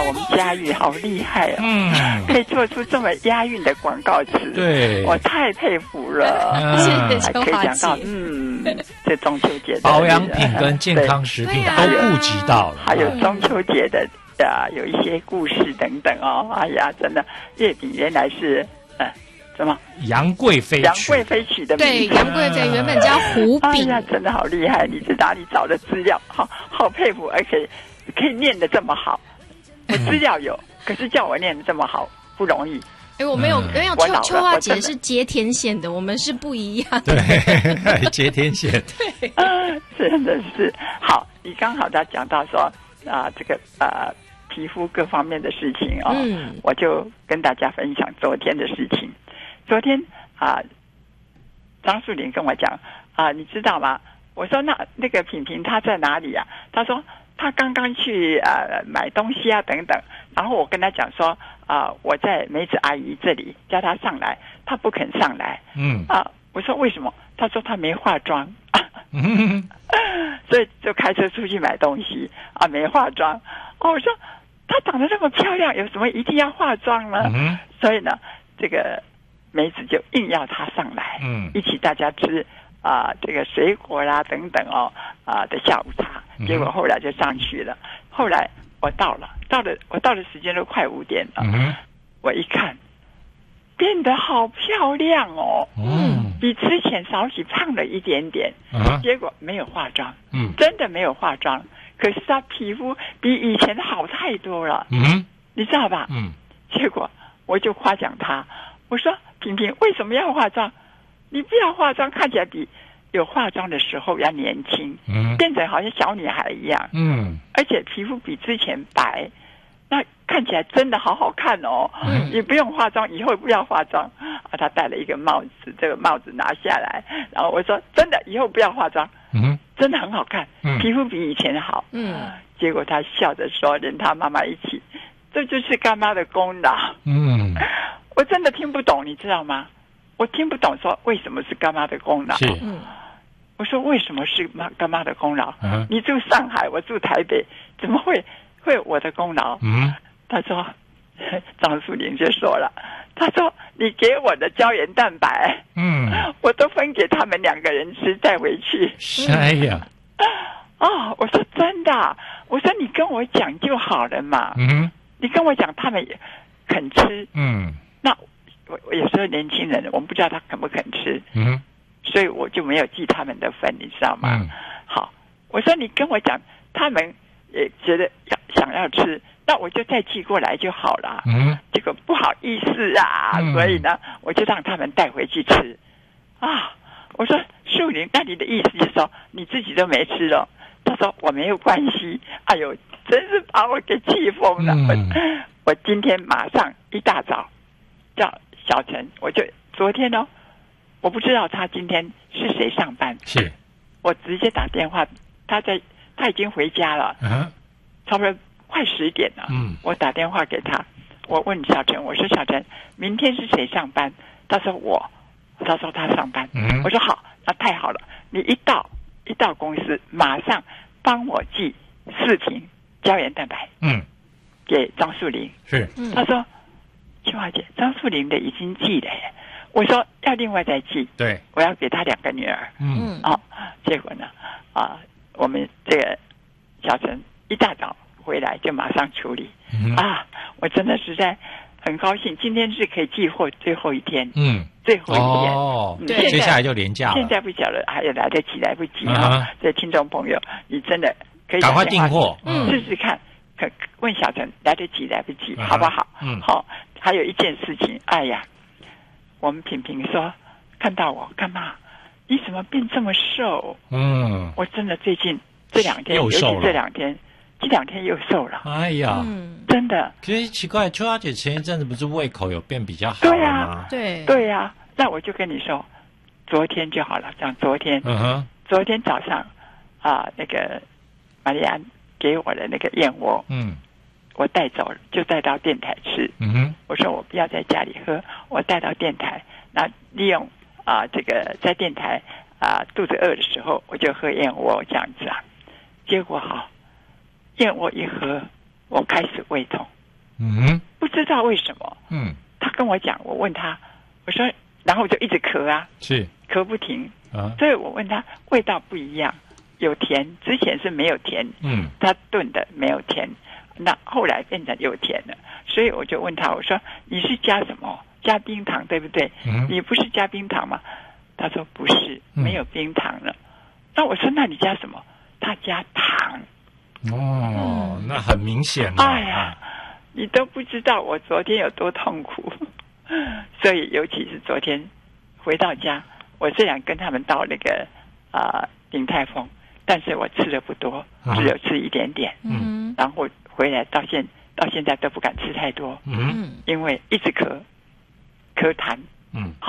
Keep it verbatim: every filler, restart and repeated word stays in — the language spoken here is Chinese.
我们家韵好厉害哦， 嗯， 可以做出这么押韵的广告词， 对， 我太佩服了。 嗯， 还可以讲到，嗯，这中秋节的保养品跟健康食品都顾及到了， 还有中秋节的啊，有一些故事等等哦。哎呀，真的，月饼原来是呃什么？ 杨贵妃杨贵妃取的名字， 对，杨贵妃原本叫胡饼。 哎呀，真的好厉害！你是哪里找的资料？好好佩服，而且可以念得这么好。我资料有，可是叫我念得这么好不容易。 哎，我没有，没有。 我秋秋花姐是接天线的，我们是不一样的。 对，接天线。 对， 真的是好。你刚好在讲到说啊，这个呃皮肤各方面的事情哦，嗯，我就跟大家分享昨天的事情。昨天啊，张树林跟我讲啊，你知道吗？我说那那个品品她在哪里啊？他说他刚刚去呃买东西啊等等。然后我跟他讲说啊、呃，我在梅子阿姨这里叫他上来，他不肯上来。嗯啊，我说为什么？他说他没化妆。嗯，所以就开车出去买东西啊，没化妆。哦，我说她长得那么漂亮，有什么一定要化妆呢？嗯，所以呢，这个梅子就硬要她上来，嗯，一起大家吃啊、呃、这个水果啦等等哦啊、呃、的下午茶。结果后来就上去了。后来我到了，到了我到的时间都快五点了。嗯，我一看，变得好漂亮哦，嗯，比之前少许胖了一点点。嗯，结果没有化妆，嗯，真的没有化妆。可是她皮肤比以前好太多了。嗯，你知道吧？嗯，结果我就夸奖她，我说：“萍萍，为什么要化妆？你不要化妆，看起来比有化妆的时候要年轻，嗯，变成好像小女孩一样，嗯，而且皮肤比之前白，那看起来真的好好看哦。嗯，你不用化妆，以后不要化妆。”啊，她戴了一个帽子，这个帽子拿下来，然后我说：“真的，以后不要化妆，嗯，真的很好看，嗯，皮肤比以前好。”嗯，结果她笑着说：“连她妈妈一起，这就是干妈的功劳。”嗯，我真的听不懂，你知道吗？我听不懂说为什么是干妈的功劳。是，嗯，我说为什么是妈干妈的功劳？嗯，你住上海，我住台北，怎么会会有我的功劳？嗯，他说，张树林就说了，他说你给我的胶原蛋白，嗯，我都分给他们两个人吃，带回去。 哎呀， 哦，我说真的，我说你跟我讲就好了嘛。嗯，你跟我讲，他们也肯吃。嗯，那。我我有时候年轻人，我们不知道他肯不肯吃，嗯，所以我就没有记他们的份，你知道吗？嗯，好，我说你跟我讲，他们也觉得要想要吃，那我就再寄过来就好了。嗯，结果不好意思啊，嗯，所以呢，我就让他们带回去吃。啊，我说树林，那你的意思就是说你自己都没吃了？他说我没有关系。哎呦，真是把我给气疯了。嗯，我我今天马上一大早叫小陈，我就昨天哦，我不知道他今天是谁上班， 是我直接打电话，他在他已经回家了，嗯，差不多快十点了，嗯，我打电话给他，我问小陈，我说小陈，明天是谁上班？他说我，他说他上班，嗯，我说好，那太好了，你一到一到公司，马上帮我寄四瓶胶原蛋白，嗯，给张树林， 是， 他说。秋华姐，张树林的已经寄了耶。我说要另外再寄， 对， 我要给他两个女儿。嗯，哦，结果呢，啊，我们这个小陈一大早回来就马上处理。嗯，啊，我真的实在很高兴，今天是可以寄货最后一天。嗯，最后一天。 哦，对，接下来就连假了。 现在不晓得还有来得及来不及啊？所以听众朋友，你真的可以赶快订货， 嗯，试试看。可问小陈来得及来不及，好不好？嗯，好。还有一件事情，哎呀，我们品品说看到我干嘛？你怎么变这么瘦？嗯，我真的最近这两天，尤其这两天，这两天又瘦了。 哎呀， 嗯，真的。 可是奇怪，秋花姐前一阵子不是胃口有变比较好了吗？ 对呀， 对对呀。那我就跟你说，昨天就好了。讲昨天，嗯哼，昨天早上啊，那个玛丽安给我的那个燕窝，嗯。我带走了，就带到电台吃。嗯哼，我说我不要在家里喝，我带到电台，那利用啊、呃、这个在电台啊、呃、肚子饿的时候，我就喝燕窝这样子啊。结果好，燕窝一喝，我开始胃痛。 嗯， 不知道为什么。 嗯， 他跟我讲，我问他，我说，然后我就一直咳啊， 是咳不停啊， 所以我问他味道不一样，有甜，之前是没有甜， 嗯， 他炖的没有甜，那后来变成有甜了，所以我就问他，我说你是加什么？加冰糖对不对？ 嗯， 你不是加冰糖吗？他说不是，没有冰糖了。嗯、那我说那你加什么？他加糖。 哦，嗯、那很明显了。 哎呀，你都不知道我昨天有多痛苦。所以尤其是昨天回到家，我虽然跟他们到那个啊鼎泰丰，但是我吃的不多，只有吃一点点。 嗯， 然后回来到现到现在都不敢吃太多。 嗯， 因为一直咳咳痰。 嗯。